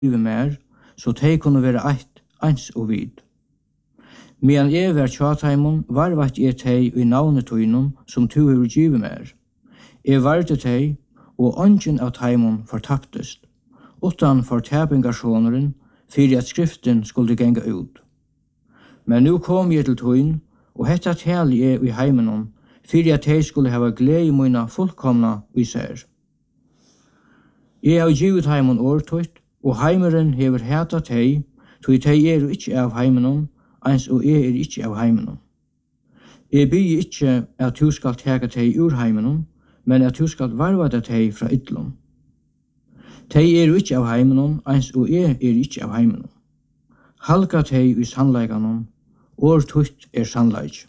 mer, så tei kunne være eins og vid. Medan jeg var tjataimon, varvat jeg tei i navnet tøynum som tu hever givet mer. Jeg varde tei, og ongen av taimon fortaptest, utan fortapingarsjoneren, fyrir at skriften skulle genga ut. Men nu kom jeg til tøyn, og hetta tali jeg i heimenon, fyrir at tei skulle hava glei møyna fullkomna i ser. Jeg har givet heimon årtøyt, og heimeren hever heta tei, tøy tei ikkje av heimenon, eins og jeg ikkje av heimenon. Jeg bygger ikkje at du skal teka tei ur heimenon, men at du skal varvada tei fra ytlom. Tei ikkje av heimenon, eins og jeg ikkje av heimenon. Halka tei i sannleikanon, årtøyt sannleik.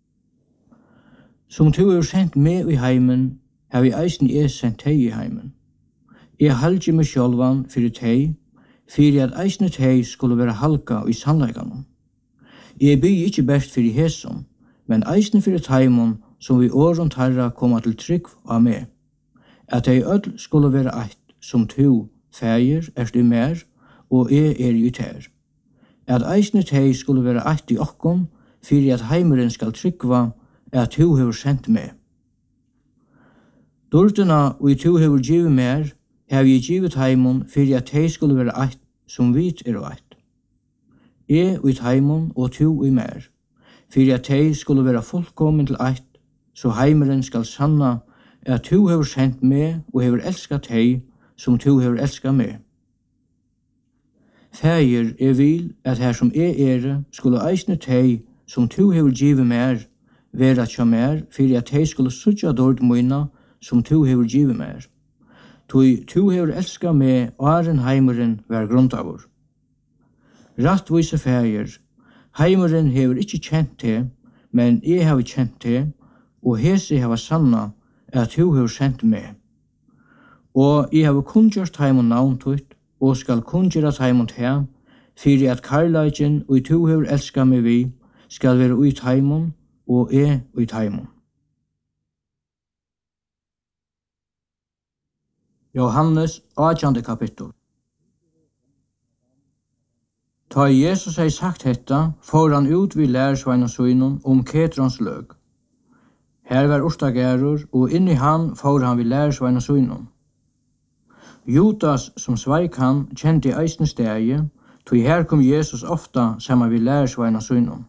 Som du sendt med i heimen, har vi eisen sendt tei i heimen. Jeg halgi meg sjálvan fyrir tei, fyrir at eisne tei skulle være halka i sannleikanon. Jeg bygger ikkje best fyrir hesom, men eisne fyrir taimon som vi åron tarra koma til trygg av meg. At tei ødel skulle være eit som tu, feir, i mer, og jeg i ter. At eisne tei skulle være eit i okkom, fyrir at heimeren skal tryggva at tu hever sendt meg. Dordena og tu hever givet mer, har vi givet heimon fyrir at tei skulle være eit som vit eit. Jeg og heimon og tu i mer, fyrir at tei skulle være fullkommen til eit, så heimeren skal sanna at tu hever sendt meg og hever elskat tei som tu hever elskat meg. Fægir vil at her som skulle eisne tei som tu hever givet mer, vera tja mer, fyrir at tei skulle sutja dord moina som tu hever givet mer. Tu hever elskat meg åren heimeren var grundavur. Rattvise fægir, heimeren hever ikkje kjent te, men jeg hever kjent te, og hesi hever sanna at tu hever sendt meg. Og jeg hever kunngjørt heimon navntut, og skal kunngjøra heimon te, fyrir at karlaikin og tu hever elskat meg vi, skal være ut heimon, og jeg ut heimon. Johannes 8. kapittel. Ta Jesus hei sagt hetta, får han ut vid lærersveina søgnon Ketrons løg. Her var urtagerur, og inni han får han vid lærersveina søgnon. Judas, som sveik han, kjente eisne stegi, tog her kom Jesus ofta saman vid lærersveina søgnon.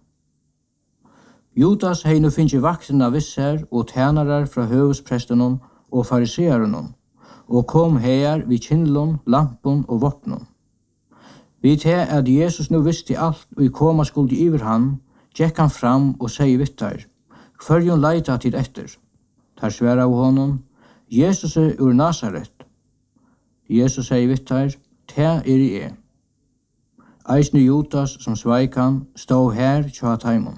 Judas hei nu finnje vaktina visser og tænarar fra høvesprestenon og farisearenon, og kom her vid kindlon, lampon og vopnon. Vi te at Jesus nu visste alt og i koma skuldi iver han, gjekk han fram og segi vittar, hverjon leita til etter. Tar sværa av honom, Jesus ur Nazaret. Jesus segi vittar, te i Eisne Judas som sveik han, stå her tja taimon.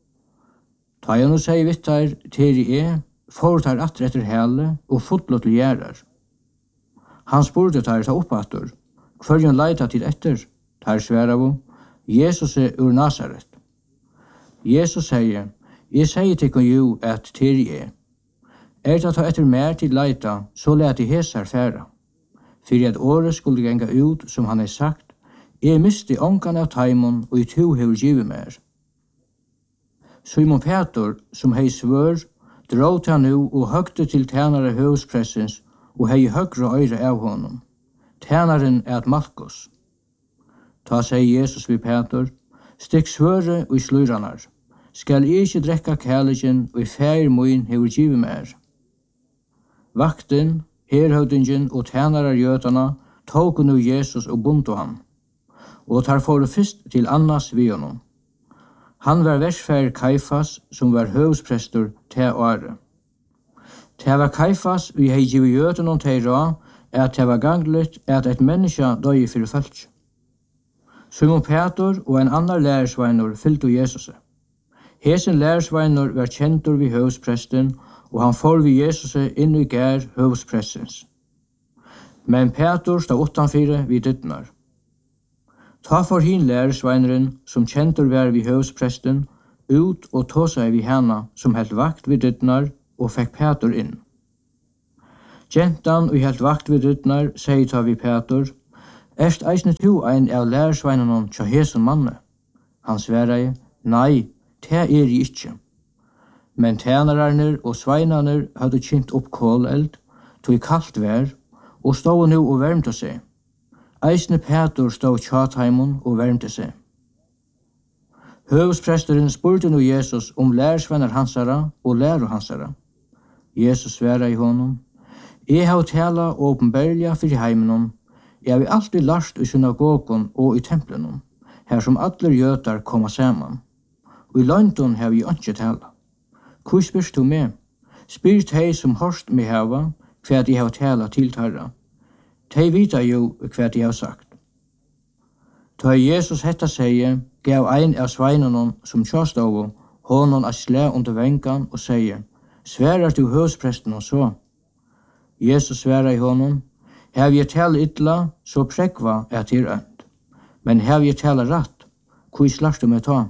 Ta jeg nu segi vittar, te i foretar atter etter hele og fotlo til gjerar. Han spurte tar ta oppattur, hverjon leita til etter, tar sværa av, Jesus ur Nazaret. Jesus sier, jeg sier til jo at til jeg. Ta etter mer til leita, så let jeg hesar færa. Fyrir at året skulle genga ut, som han sagt, jeg misti ongan av taimon og i tu hever givet mer. Simon Peter, som hei svør, drog til nu og høgte til tænare høvespressens og hei høgre øyre av honom. Tænaren at Malkus. Ta sier Jesus vid Peter, stikk svøre og i sluranar. Skal jeg ikke drekka kærligen og i fægir moin hever givet mer. Vakten, herhøvdingen og tænarar jötana tog nu Jesus og bundu han. Og tar for fyrst til Annas vi honom. Han var versfær Kaifas, som var høvesprestor til året. Det var Kaifas vi hei givet jötanon til ra, at det var ganglet at et menneske døy fyrir fölk. Simon Peter og en annar lærersveinur fylgdu Jesus. Hesen lærersveinur var kjentur vi høvespresten, og han får vi Jesus inn i gær høvesprestens. Men Peter stod utanfyrir vid dyttnar. Ta for hin lærersveineren, som kjentur var vi høvespresten, ut og ta seg vi hana, som helt vakt vid dyttnar, og fikk Peter inn. Gentan og helt vakt vid dyttnar, sier ta vi Peter, Erst eisne tu ein av lærersveinon tja hesen manne? Han sverai, nei, te er I ikkje. Men tænararnir og sveinarnir hadde kjent opp kåleld, tog kallt vær, og stod nu og vermte seg. Eisne Petur stod tjatheimon og vermte seg. Høvespresteren spurte nu Jesus om lærersvenner hansara og lærer hansara. Jesus sverai honom, «Jeg har tala åpenbærliga fyrir heimenom, jeg har alltid lart I synagogon og I templenom, her som alle jøtar koma saman. Og I London har vi ikke tala. Hvor spyrst du med? Spyr teg som hørst med hava, hva de har tala til tarra. Teg vita jo hva de har sagt. Ta Jesus hetta seie, gav ein av sveinonon som tjastovo, honon a slæ under vengan og seie, sverar du høvspresten og så? Jesus sverar I honom, hev jeg tala ytla, så prekva til ønt. Men hev jeg tala ratt, hvor slars du med ta?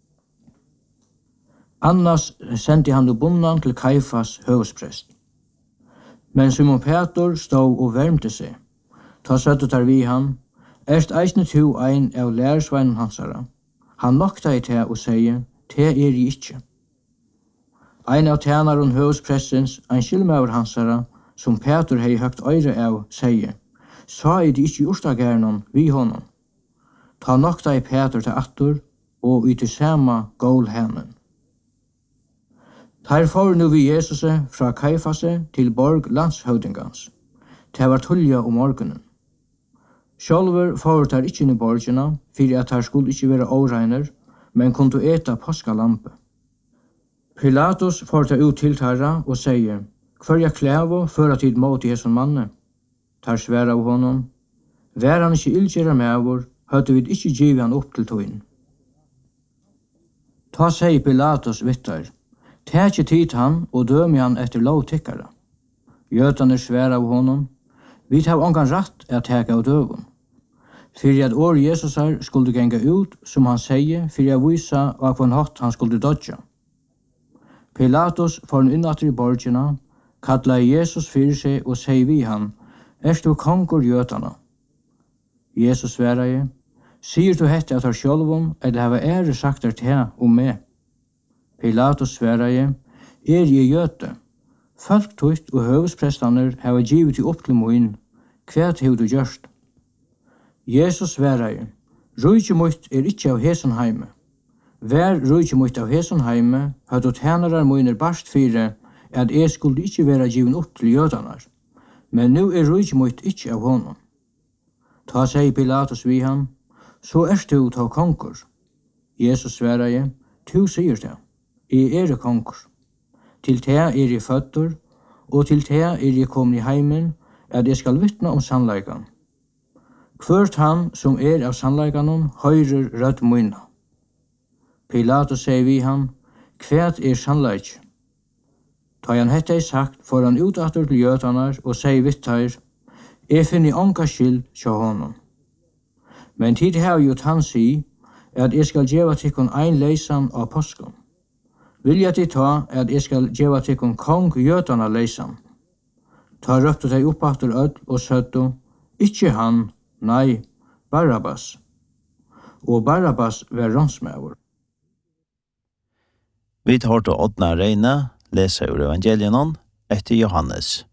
Annars sendte han bunnan til Kaifas høvsprest. Men Simon Petur stod og vermte seg. Ta søttet tar vi han, erst eisne tu ein av lærersveinen hansara. Han nokta I te og seie, te er I ikkje. Ein av tænaren høvsprestens, ein skilmøver hansara, som Petur hei høgt øyre av, seie, sa I de ikkje urstagernon vi honom. Ta nokta I Petur til attur, og I til sama gål henen. Her får nu vi Jesuse fra Kaifase til borg landshøvdingans. Det var tullja om morgenen. Sjálfur får der ikkje inn I borgina, fyrir at her skulle ikkje være åreiner, men kunne eta påskalampe. Pilatus får der ut til tarra og sier, «Hver klævo føra tid mot Jesu manne?» Tar sværa av honom, «Vær han ikkje ildgjera mevor, høyde vi ikkje givet han opp til tøyen.» Ta sier Pilatus vittar, «Tækje tid han og dømi han etter lovtikkara.» Jøtane sværa av honom, «Vi tar ongan ratt at tæka av døven.» Fyrir at år Jesusar skulle genga ut, som han sier, fyrir at visa av hva hatt han skulle dodja. Pilatus får han innatter I borgina, kalla Jesus fyrir seg og sier vi han, «Erst du kongur jøtana?» Jesus sverar, «Sier du hette at har sjálvum, eller hava ære sagt te om meg?» Pilatus sverar, «Er jeg jøte? Folk tutt og høvesprestaner hava givet til opp til moin, hva hev du gjørst?» Jesus sverar, «Rujtje mot ikkje av hesen heime. Vær rujtje mot av hesen heime, hadde tænarar moiner barst fire, at jeg skulle ikkje være given opp til jødanar. Men nu rujtje mot ikkje av honom.» Ta seg Pilatus vi han, «Så du ta konkur.» Jesus sverar, «Tu sier det, jeg konkur. Til te jeg fødder, og til te jeg kommet I heimen, at jeg skal vittna om sannleikan. Hvert han som av sannleikanon, høyrer rødt munna.» Pilatus sier vi han, «Kvæt sannleik?» Ta han hette sagt, får han utatter til jøtanar og sier vittar, «Jeg finner onka skyld tja honom. Men tid har jo han si, at jeg skal gjeva tikkun ein leisan av påsken. Vilja til ta at jeg skal gjeva tikkun kong jøtana leisan. Ta røpte deg oppaftur öll og søttu, ikkje han, nei, Barabbas. Og Barabbas var ronsmævur.» Vi tar til Ådna Reine, leser ur evangelienon etter Johannes.